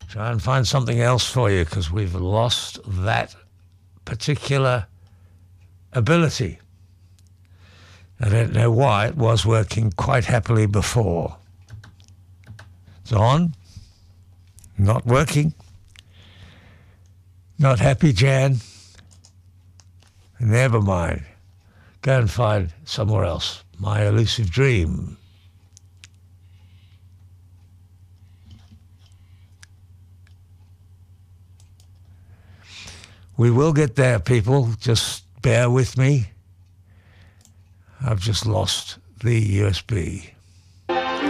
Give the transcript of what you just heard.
Try and find something else for you, because we've lost that particular ability. I don't know why. It was working quite happily before. It's on. Not working. Not happy, Jan. Never mind. Go and find somewhere else. My Elusive Dream. We will get there, people. Just bear with me. I've just lost the USB.